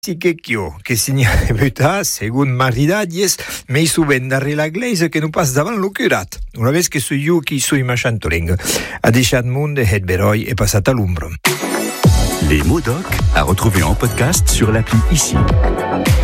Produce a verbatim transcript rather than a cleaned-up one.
Sì che chio, che signa verità, secondo maridadies, mei suben darre la glaise che non passa davanti lo curat. Una vez che su yuki sui machantoling. A deixat monde het beroi e passat à l'ombra. Les mots doc à retrouver en podcast sur l'appli Ici.